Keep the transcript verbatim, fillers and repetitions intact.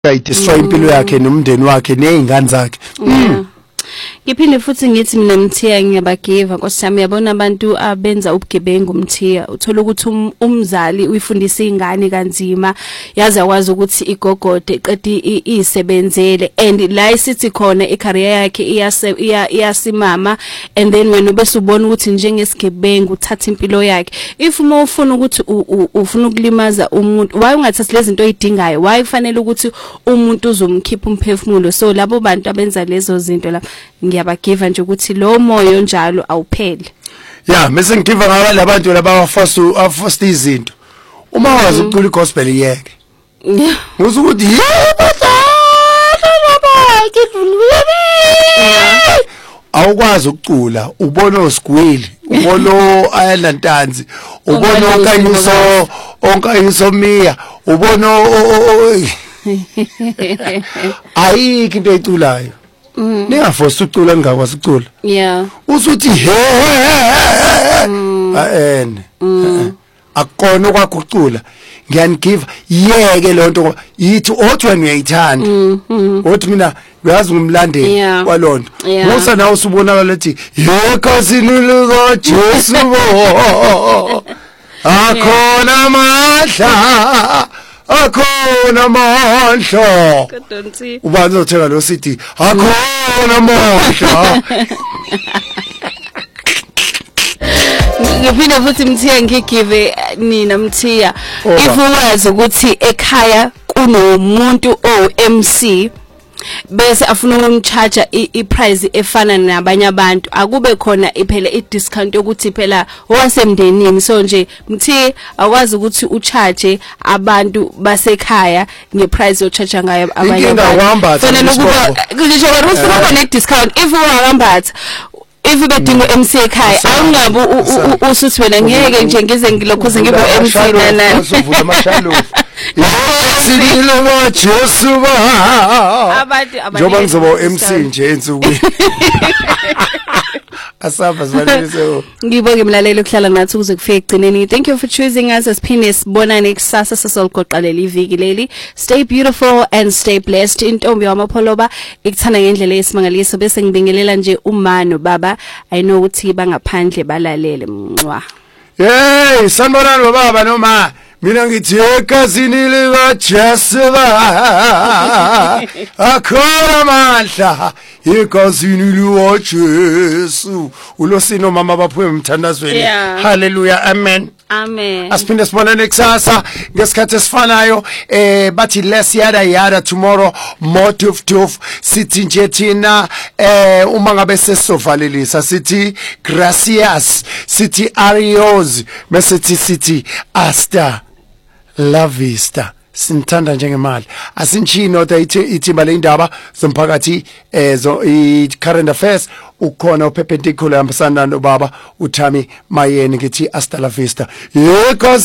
destroy impilo yakhe nomndeni wakhe nezingane zakhe. Ngiphinde futhi ngithi mina Mthiya ngiyabagiva nkosami yabona abantu abenza ubugebengu Mthiya uthola ukuthi um, umzali uyifundisa ingane kanzima yazi akwazi ukuthi igogode eqedi isebenzele and la isithi khona icareer yakhe iyase iyasimama and then wena bese ubona ukuthi njengesigebengu uthatha impilo yakhe if uma ufuna ukuthi ufuna ukulimaza umuntu why ungathathi lezi zinto oyidingayo why kufanele ukuthi umuntu uzomkhipha umphefumulo so labo bantu abenza lezo zinto la ngiyabagiva nje ukuthi lo moyo njalo awuphele. Yeah, bese ngigiva ngaba labantu laba force force izinto. Uma wazi ukucula igospel yeke. Yeah. Uzukuthi awukwazi ukucula ubona osigwili ubona ayalantanzi ubona onkanyiso onkanyiso miya ubona ayikho into eculayo. Ningafosa ucula ngakwazi ucula. Yeah. Usuthi he aene. Akona okwakho ucula. Ngiyanigive yeke lonto yithi othi wena uyayithanda. Othi mina uyazi ngumlandeli kwalonto. Musa nawe usubonakala lethi yekazini lika Jesu bo. Akona amandla. Akhona amandla ubani uzothenga lo C D akhona amandla ngiphinde futhi Mthiya ngigive nina Mthiya if uwazi ukuthi ekhaya kunomuntu o M C bese afuna ukumcharge iprice efana nabanye abantu akube khona iphela idiscount yokuthi phela owasemndenini so nje Mthi akwazi ukuthi ucharge abantu basekhaya ngeprice ocharge ngayo abanye abantu fanele ukuba ngisho ukuthi kuba discount if uhambatha if bedingo M C ekhaya awungabe usuthi wena ngeke nje ngize ngilokhuze ngibe M C nana usuvula amashalofu Sibilo wa Jesu ba abantu abantu njoba ngizoba M C nje ensukwini asaba sibalise ngibonge mlalelo ukuhlala nathi ukuze kufike egcineni. Thank you for choosing us as Penis bona nekusasa sasoliqoqalela iviki leli. Stay beautiful and stay blessed. Intombi yamapholoba ikuthana ngendlela esimangaliso bese ngibingelela nje umano baba I know ukuthi bangaphandle balalele mncwa. Hey sanibonani baba noma mina ngithi ekazini lika Jesu akhona amandla ekazini lika Jesu ulosino mama baphume emthandazweni. Hallelujah, amen. Amen. Asiphinde sibonane kusasa ngesikhathi esifanayo eh bathi less yada yada tomorrow more tuf tuf sithi nje thina eh uma ngabe sesovalelisa sithi gracias sithi arios bese sithi hasta la vista sinthanda njengemali asinchini oda ithimba leindaba zomphakathi eh zo i current affairs ukhona uperpendicular ambassador nobaba uThami Mayeni ngithi hasta la vista yekho